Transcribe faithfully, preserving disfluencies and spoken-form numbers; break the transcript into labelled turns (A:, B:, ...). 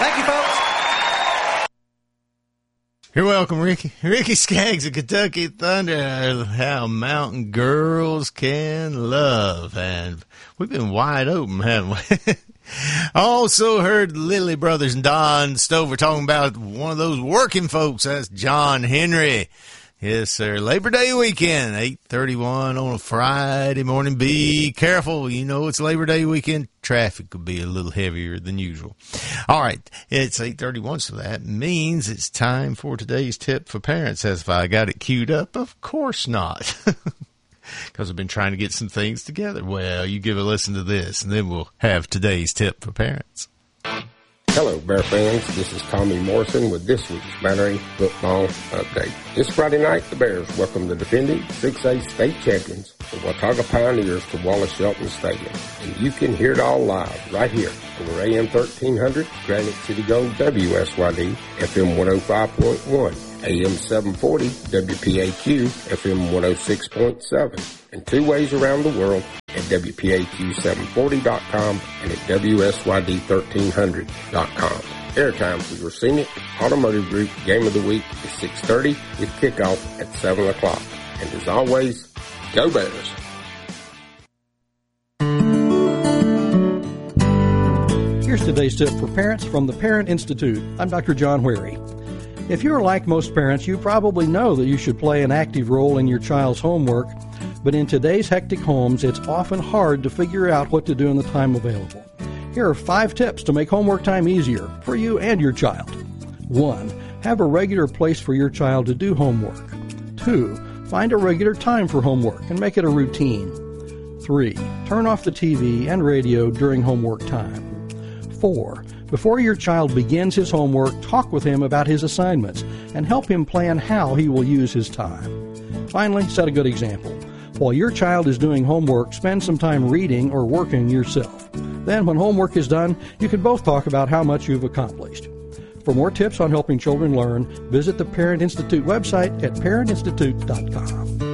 A: Thank you, folks.
B: You're welcome, Ricky. Ricky Skaggs of Kentucky Thunder. How mountain girls can love. And we've been wide open, haven't we? Also heard Lilly Brothers and Don Stover talking about one of those working folks. That's John Henry. Yes, sir. Labor Day weekend, eight thirty-one on a Friday morning. Be careful. You know it's Labor Day weekend. Traffic could be a little heavier than usual. All right. It's eight thirty-one, so that means it's time for today's tip for parents. As if I got it queued up. Of course not. Because I've been trying to get some things together. Well, you give a listen to this, and then we'll have today's tip for parents.
C: Hello, Bear fans. This is Tommy Morrison with this week's Battering Football Update. This Friday night, the Bears welcome the defending six A state champions, the Watauga Pioneers, to Wallace Shelton Stadium. And you can hear it all live right here over A M thirteen hundred, Granite City Gold W S Y D, F M one oh five point one, A M seven forty, W P A Q, F M one oh six point seven, and two ways around the world at W P A Q seven forty dot com and at W S Y D thirteen hundred dot com. Airtime for your Scenic Automotive Group Game of the Week is six thirty with kickoff at seven o'clock. And as always, go Bears!
D: Here's today's tip for parents from the Parent Institute. I'm Doctor John Wherry. If you're like most parents, you probably know that you should play an active role in your child's homework, but in today's hectic homes, it's often hard to figure out what to do in the time available. Here are five tips to make homework time easier for you and your child. One, have a regular place for your child to do homework. Two, find a regular time for homework and make it a routine. Three, turn off the T V and radio during homework time. Four, before your child begins his homework, talk with him about his assignments and help him plan how he will use his time. Finally, set a good example. While your child is doing homework, spend some time reading or working yourself. Then, when homework is done, you can both talk about how much you've accomplished. For more tips on helping children learn, visit the Parent Institute website at parent institute dot com.